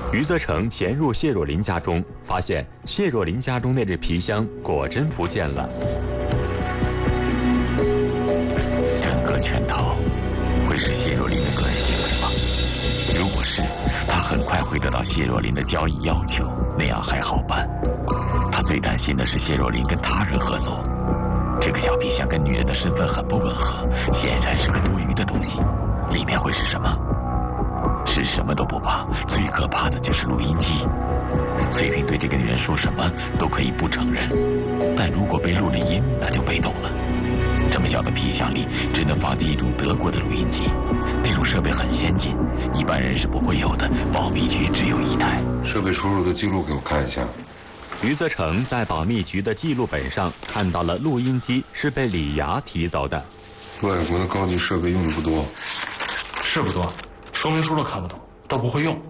余则成潜入谢若琳家中，发现谢若琳家中那只皮箱果真不见了。 整个圈套会是谢若琳的个人行为吗？如果是，他很快会得到谢若琳的交易要求，那样还好办。他最担心的是谢若琳跟他人合作。这个小皮箱跟女人的身份很不吻合，显然是个多余的东西。里面会是什么？是什么都不怕，最可怕的就是录音机。翠萍对这个女人说什么都可以不承认，但如果被录了音，那就被动了。这么小的皮箱里只能放进一种德国的录音机，那种设备很先进，一般人是不会有的，保密局只有一台。 设备出入的记录给我看一下。 余则成在保密局的记录本上看到了录音机是被李涯提走的。 外国的高级设备用的不多， 是不多，说明书都看不懂，都不会用。